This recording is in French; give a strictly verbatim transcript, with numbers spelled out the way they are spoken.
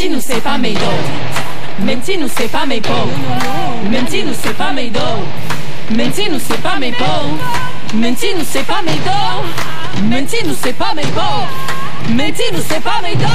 Menti-nous, c'est pas mes dos. Menti-nous, c'est pas mes peaux. Menti-nous, c'est pas mes dos. Menti-nous, c'est pas mes peaux. Menti-nous, c'est pas mes dos. Menti-nous, c'est pas mes peaux. Menti-nous, c'est pas mes dos.